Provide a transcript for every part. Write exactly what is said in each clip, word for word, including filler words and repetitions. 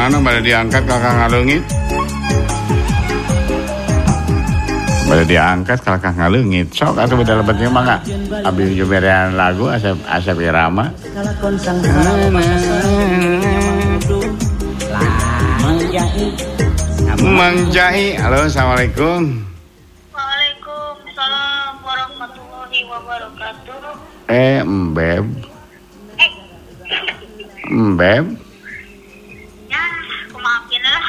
Mana bade diangkat kakak ngaleungit. Bade diangkat kakak ngaleungit. Sok atuh beda lebetnya mangga. Abdi juberean lagu Asep Asep Irama. Mang Jai. Halo, assalamualaikum. Waalaikumsalam warahmatullahi wabarakatuh. Eh, Mbeb. Eh. Mbeb. Ya, kumaafin lah.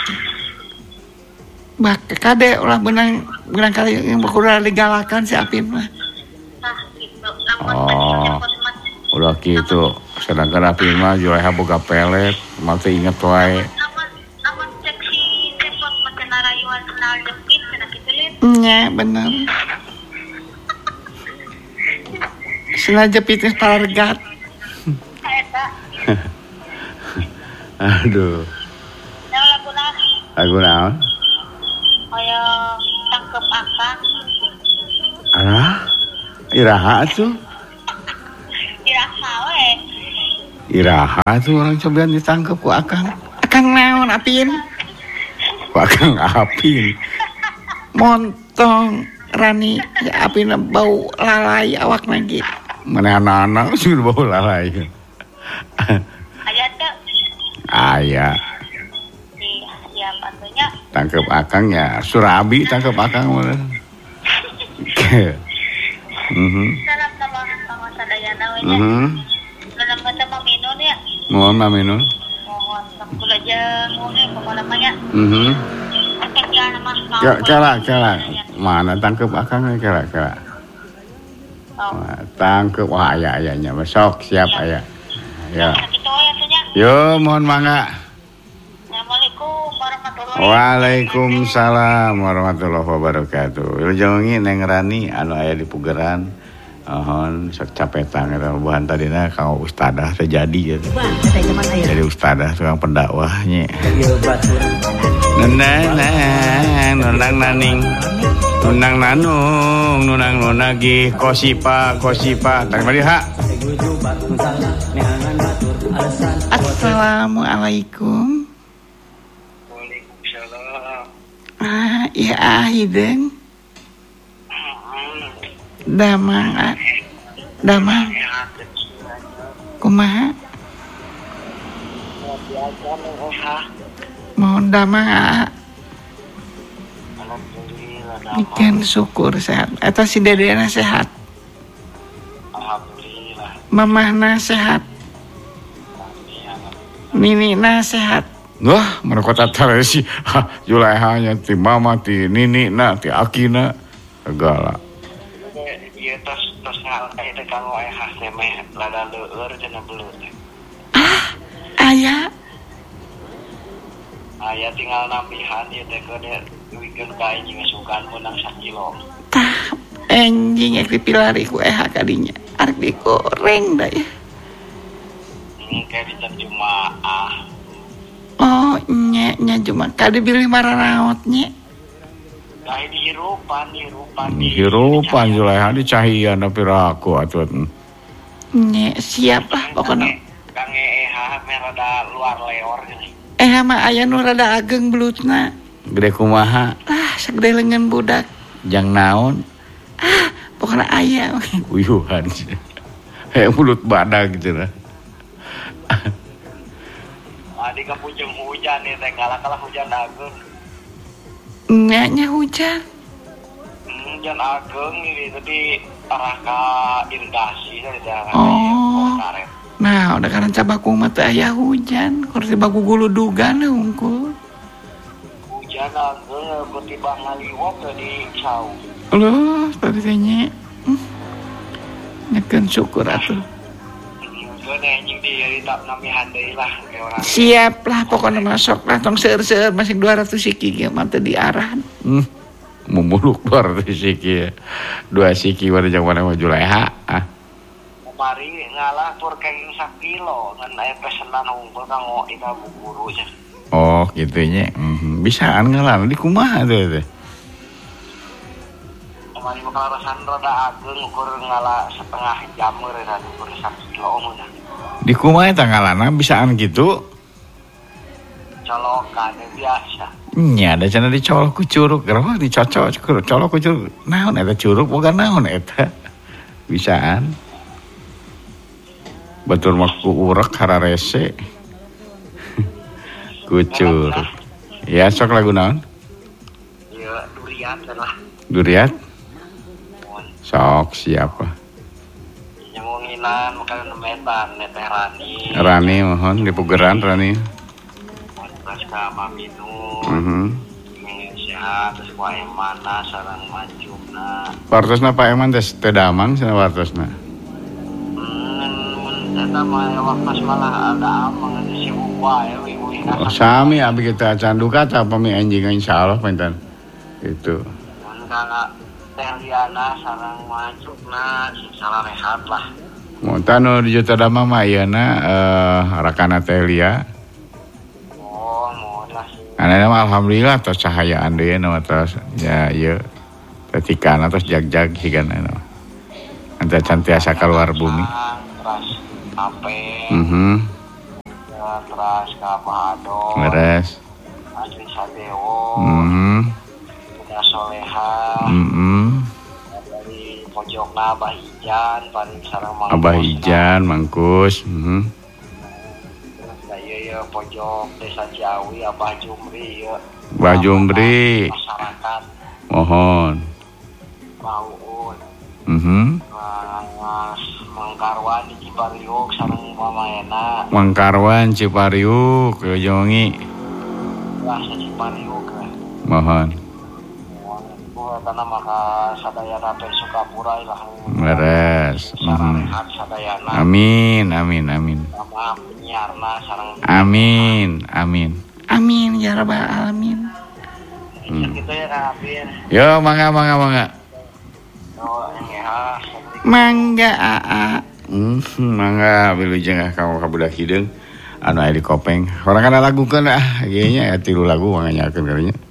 Bak kade ulah benang benang kali yang berkurang digalakan si Apin mah. Nah, gitu. Lamun Oh. Udah gitu. Sedangkan Apin mah Juleha boga pelet, mati inget wae. Lamun lamun cek si Cepot mah narayuan kenal jepit cenah kitu lin. Nya bener. Senaja pitis palargat. Eta. Aduh. Da laguna Lagu naon? aya tangkep akang. Alah. Iraha tuh. Iraha we. Iraha tuh orang cobian ditangkep ku Akang. Akang naon Apin? Ku Akang Apin. Montong Rani ya Apin bau lalai awak lagi. Mana anak-anak sudah bau lalai. Aya teu. Aya. Iya, iya patunya. Tangkep Akang ya. Surabi tangkep Akang mana. Mhm. Salam sama sama sadayana we nya. Mhm. Dalam kata maminun ya. Mohon maminun. Mohon sakula jeung we pokona mah ya. Mhm. Akeh ya nama. Kela kela. Mana tangkep Akang kela kela. Oh. Tangkep wah aya ayanya besok siap aya. Ya. Kitu we atunya. Yo mohon mangga. Assalamualaikum warahmatullahi Waalaikumsalam warahmatullahi wabarakatuh. Wilujeng Neng Rani anu aya di Pugeran. Mohon sok capetan eta buhan tadina kang ustadah teh jadi ya. Jadi ustadah tukang pendakwah nya. Nunang nunang naning. Nunang nanung nunang nunagi kosipa kosipa tang mari ha. Assalamualaikum. Waalaikumsalam. Ah, iya ahideng. Damang, ah. Damang. Kumaha? Mohon damang, ah. Ikan syukur sehat. Eta si dedena sehat. Alhamdulillah. Mamahna sehat. Ninina sehat. Wah, mana kota tara si Juleha nya ti mama ti nini na ti akina segala. Ieu tos tos ngal eta kanggo aya khasna mah lada leueur cenah belut. Ah, aya. Aya tinggal nambihan ieu teh keudeut wikeun ka anjing sukan menang sakilo. Tah, anjing yang dipilari ku eha kadinya. Arek digoreng da ya. Ini kayak diterjemah. Oh, nya nya cuma kade bilih mararaotnya. Kayak dihirupan, dihirupan. Hirupan Juleha di cahian tapi raku atuh. Nya siap lah pokoknya. Kang E H merada luar leor gini. Eh mah aya nu rada ageng belutna. Gede kumaha? Ah, segede lengan budak. Jang naon? Ah, pokoknya aya. Uyuhan. Kayak mulut badak gitu lah. Adi ka pujung hujan nih teh kala-kala hujan ageung. Nya nya hujan. Hmm, hujan ageung ini tadi arah ka irigasi dari daerah Oh. karet. Nah, udah karena cabakung mah teh aya hujan. Kursi baku gulu dugan unggul. Hujan ageung ketiba ngaliwok di sau. Loh, tadi teh nya. Hmm. Nyekeun syukur atuh. Keun anjing di dari tak namihan deui lah ke orang. Siap lah pokoknya masuk lah tong seueur-seueur masih dua ratus siki ge mah teu diarahan. Hmm. Memuluk luar dari siki ya. Dua siki pada jang mana mah Juleha. Ah. Kemari ngalah tur kenging sakilo ngan aya pesenan hungkul kanggo ina buburu nya. Oh, gitu nya. Mhm. Bisaan ngalan di kumaha teh teh. Kemari bakal rasan rada ageung ukur ngalah setengah jam meureun ukur satu kilo mun. Di kumaha eta ngalana bisaan gitu? colokan biasa. Nya ada cenah dicolok ku curug, gerah dicocok curug, colok ku curug. Naon eta curug bukan naon eta. Bisaan. Batur mah ku urek hararese. Ku curug. Ya sok lagu naon? Ya durian lah. Duriat? Sok siapa? Nyangunginan makan metan neteh Rani. Rani mohon di Pugeran Rani. Terus ka Maminu. Mhm. Sehat terus ku Emana sareng Mancumna. Wartosna Pak Eman teh teh damang cenah wartosna. Hmm, eta mah waktu malah ada amang si Uwa ya wi wi. Oh, sami abi kita acan duka ta pami anjing insyaallah pinten. Itu. Mun kana Teh Liana sareng Mancumna salah rehat lah. Mun tanu di Juta Damang mah ayeuna eh rakana Teh Lia. Oh, mohon lah. Anana mah alhamdulillah tos cahayaan deui nu tos ya ieu. Ketikana tos jag-jag higan anu. Anta cantiasa keluar bumi. Terus H P. Mhm. Ya, terus ka Bahado. Beres. Ajri Sadewo. Mhm. Udah Soleha. Mhm. Dari pojokna Abah Ijan paling sareng Mang Abah Bosna. Ijan, Mangkus. Mhm. Terus da ieu ya pojok Desa Ciawi Abah Jumri ya. Abah Jumri. Masyarakat Mohon. Mauun. Mhm. Mas Mangkarwan di Cipariuk sareng Mamaena. Mangkarwan Cipariuk ke Jongi. Rasa Cipariuk. Mohon. Gua tanah maka sadayana pen Sukapura ilah. Beres. Sareng Mhm. rehat sadayana. Amin, amin, amin. Sama penyiarna sareng. Amin, amin. Amin ya rabbal alamin. Hmm. Kita ya Kang Apin. Yo, mangga, mangga, mangga. Oh, ini ha. Mangga aa. Hmm, mangga wilujeng kamu kabudak hideung anu aya di kopeng. Orang kana lagukeun ah, ieu nya tilu lagu wanganyakeun kadinya.